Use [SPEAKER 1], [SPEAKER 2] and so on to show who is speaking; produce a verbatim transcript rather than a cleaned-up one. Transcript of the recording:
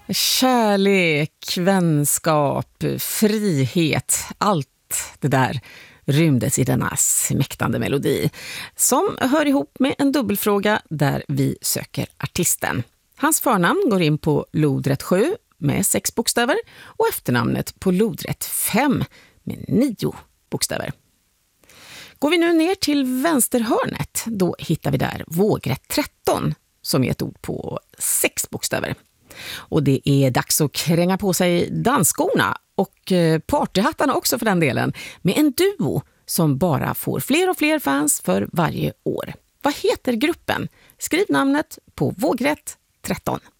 [SPEAKER 1] Kärlek, vänskap, frihet, allt det där rymdes i denna smäktande melodi som hör ihop med en dubbelfråga där vi söker artisten. Hans förnamn går in på lodrätt sju med sex bokstäver och efternamnet på lodrätt fem med nio bokstäver. Går vi nu ner till vänsterhörnet, då hittar vi där vågrätt tretton som är ett ord på sex bokstäver. Och det är dags att kränga på sig dansskorna och partyhattarna också för den delen med en duo som bara får fler och fler fans för varje år. Vad heter gruppen? Skriv namnet på vågrätt tretton.